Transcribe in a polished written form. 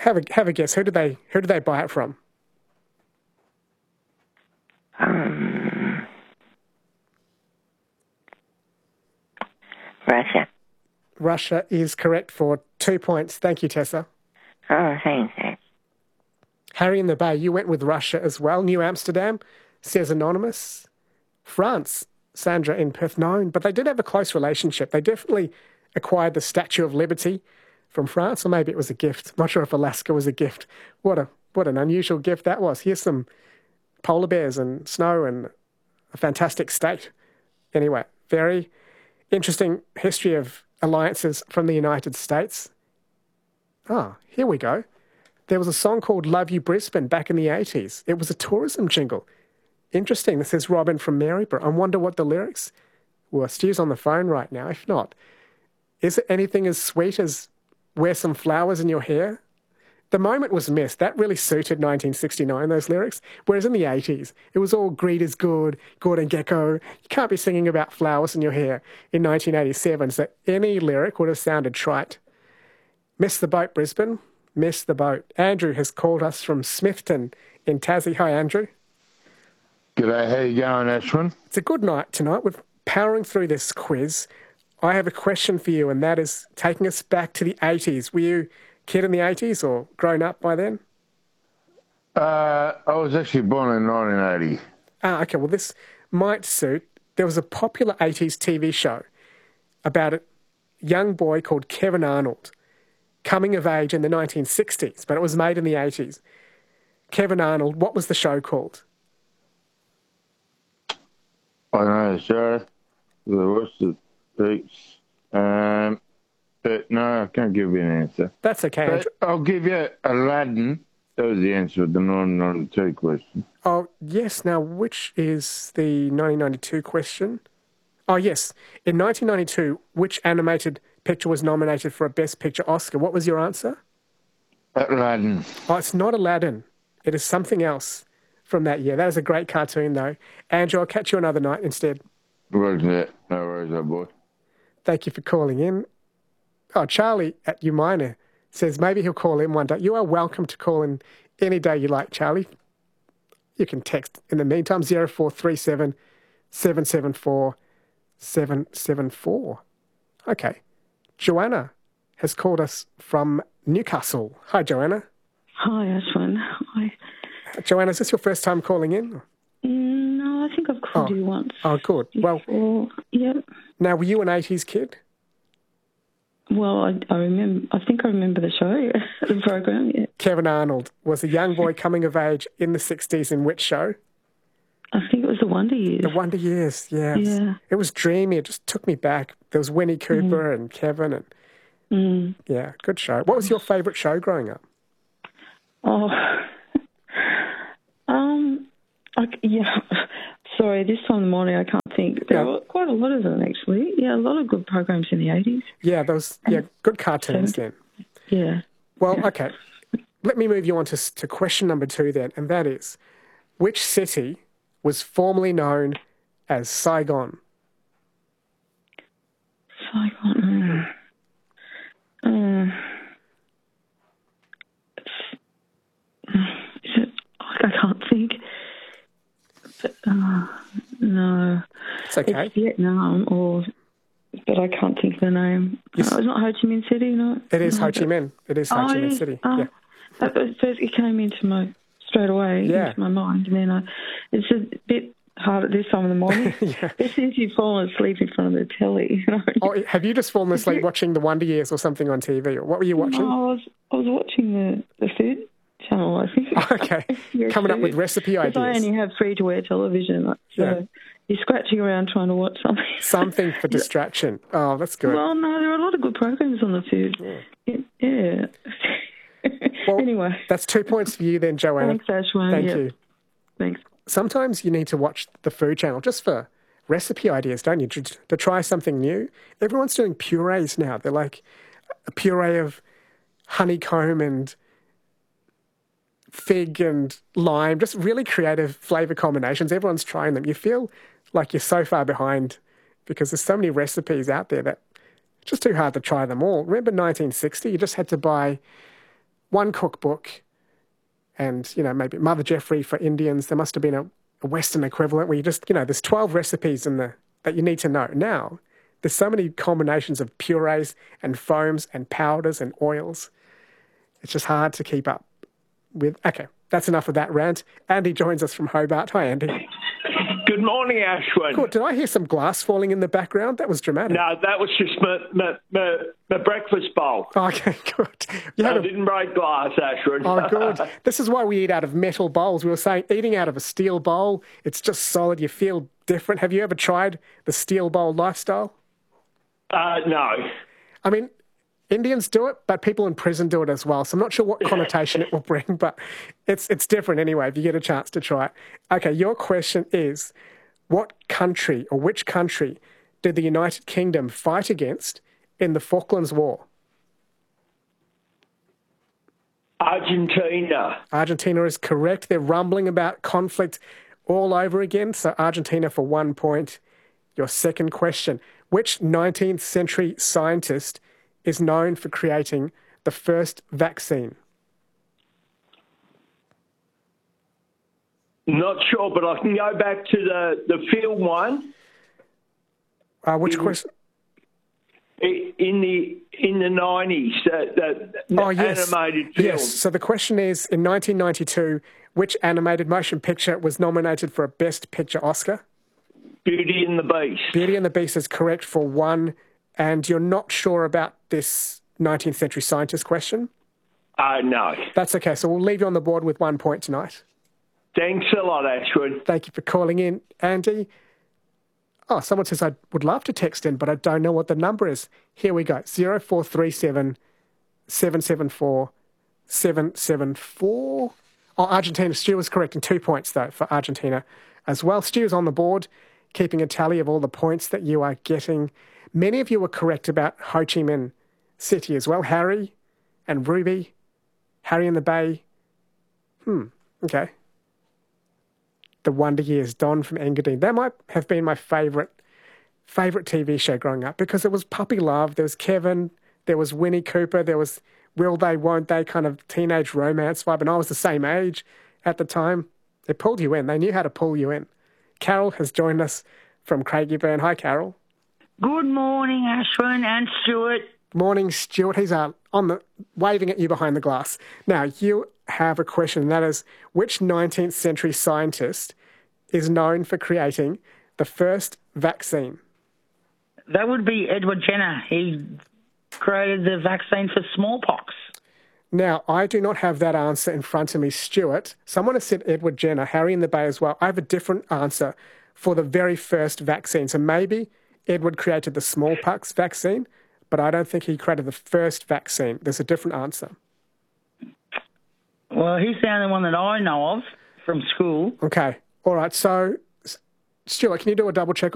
Have a guess. Who did they buy it from? Russia. Russia is correct for 2 points. Thank you, Tessa. Oh, thanks. Harry in the Bay, you went with Russia as well. New Amsterdam, says Anonymous. France, Sandra in Perth, no, but they did have a close relationship. They definitely acquired the Statue of Liberty from France, or maybe it was a gift. I'm not sure if Alaska was a gift. What an unusual gift that was. Here's some polar bears and snow and a fantastic state. Anyway, very interesting history of alliances from the United States. Here we go. There was a song called Love You Brisbane back in the 80s. It was a tourism jingle. Interesting. This is Robin from Maryborough. I wonder what the lyrics were. Stu's on the phone right now. If not, is it anything as sweet as wear some flowers in your hair? The moment was missed. That really suited 1969, those lyrics. Whereas in the 80s, it was all greed is good, Gordon Gekko. You can't be singing about flowers in your hair in 1987, so any lyric would have sounded trite. Miss the boat, Brisbane. Miss the boat. Andrew has called us from Smithton in Tassie. Hi, Andrew. G'day, how you going, Ashwin? It's a good night tonight. We're powering through this quiz. I have a question for you, and that is taking us back to the 80s. Were you a kid in the 80s or grown up by then? I was actually born in 1980. Okay, well, this might suit. There was a popular 80s TV show about a young boy called Kevin Arnold, coming of age in the 1960s, but it was made in the 80s. Kevin Arnold, what was the show called? I know the show. What's the beats? But no, I can't give you an answer. That's okay. But I'll give you Aladdin. That was the answer to the 1992 question. Oh, yes. Now, which is the 1992 question? Oh, yes. In 1992, which animated picture was nominated for a Best Picture Oscar? What was your answer? Aladdin. Oh, it's not Aladdin. It is something else from that year. That is a great cartoon, though. Andrew, I'll catch you another night instead. Roger that. No worries, old boy. Thank you for calling in. Oh, Charlie at Umina says maybe he'll call in one day. You are welcome to call in any day you like, Charlie. You can text in the meantime, 0437 774 774. Okay. Joanna has called us from Newcastle. Hi, Joanna. Hi, Ashwin. Hi. Joanna, is this your first time calling in? No, I think I've called you once. Oh, good. Before. Well, yep. Now, were you an 80s kid? Well, I remember. I think I remember the show, the program. Yeah. Kevin Arnold was a young boy coming of age in the 60s in which show? I think it was The Wonder Years. The Wonder Years, yes. Yeah. It was dreamy. It just took me back. There was Winnie Cooper and Kevin. And yeah, good show. What was your favourite show growing up? Oh, yeah. Sorry, this time of the morning I can't think. There were quite a lot of them, actually. Yeah, a lot of good programs in the 80s. Yeah, there was good cartoons then. Yeah. Well, okay. Let me move you on to question number 2 then, and that is, which city was formerly known as Saigon? Saigon. Is it? I can't think. But, no. It's okay. It's Vietnam, but I can't think of the name. Yes. It's not Ho Chi Minh City, no? It is Ho Chi Minh. It is Ho Chi Minh City. Yeah. First it came into straight away into my mind, and then it's a bit hard at this time of the morning. As soon as you've fallen asleep in front of the telly. You know? Oh, have you just fallen asleep watching The Wonder Years or something on TV? Or what were you watching? No, I was watching the food channel, I think. Okay. Coming up with recipe ideas. I only have free-to-air television, so you're scratching around trying to watch something. Something for distraction. Oh, that's good. Well, no, there are a lot of good programs on the food. Yeah. Well, anyway. That's 2 points for you then, Joanna. Thanks, Ashwin. Thank you. Thanks. Sometimes you need to watch the Food Channel just for recipe ideas, don't you? To try something new. Everyone's doing purees now. They're like a puree of honeycomb and fig and lime, just really creative flavour combinations. Everyone's trying them. You feel like you're so far behind because there's so many recipes out there that it's just too hard to try them all. Remember 1960? You just had to buy one cookbook and, maybe Mother Jeffrey for Indians. There must have been a Western equivalent where you just, there's 12 recipes that you need to know. Now, there's so many combinations of purees and foams and powders and oils. It's just hard to keep up with. Okay, that's enough of that rant. Andy joins us from Hobart. Hi, Andy. Good morning, Ashwin. Cool. Did I hear some glass falling in the background? That was dramatic. No, that was just my breakfast bowl. Okay, good. I didn't break glass, Ashwin. Oh, good. This is why we eat out of metal bowls. We were saying eating out of a steel bowl, it's just solid. You feel different. Have you ever tried the steel bowl lifestyle? No. I mean, Indians do it, but people in prison do it as well. So I'm not sure what connotation it will bring, but it's different anyway if you get a chance to try it. Okay, your question is, what country or which country did the United Kingdom fight against in the Falklands War? Argentina. Argentina is correct. They're rumbling about conflict all over again. So Argentina for 1 point. Your second question, which 19th century scientist is known for creating the first vaccine? Not sure, but I can go back to the film one. Which question? In the 90s, yes. animated film. Yes, so the question is, in 1992, which animated motion picture was nominated for a Best Picture Oscar? Beauty and the Beast. Beauty and the Beast is correct for 1. And you're not sure about this 19th century scientist question? No. That's okay. So we'll leave you on the board with 1 point tonight. Thanks a lot, Ashwin. Thank you for calling in, Andy. Oh, someone says I would love to text in, but I don't know what the number is. Here we go. 0437 774 774. Oh, Argentina. Stu was correct, and 2 points, though, for Argentina as well. Stu's on the board, keeping a tally of all the points that you are getting. Many of you were correct about Ho Chi Minh City as well. Harry and Ruby. Harry in the Bay. Okay. The Wonder Years. Don from Engadine. That might have been my favourite TV show growing up because it was puppy love. There was Kevin. There was Winnie Cooper. There was will they, won't they kind of teenage romance vibe. And I was the same age at the time. They pulled you in. They knew how to pull you in. Carol has joined us from Craigieburn. Hi, Carol. Good morning, Ashwin and Stuart. Morning, Stuart. He's waving at you behind the glass. Now, you have a question, and that is, which 19th century scientist is known for creating the first vaccine? That would be Edward Jenner. He created the vaccine for smallpox. Now, I do not have that answer in front of me, Stuart. Someone has said Edward Jenner, Harry in the Bay as well. I have a different answer for the very first vaccine. So maybe Edward created the smallpox vaccine, but I don't think he created the first vaccine. There's a different answer. Well, he's the only one that I know of from school. Okay. All right. So, Stuart, can you do a double check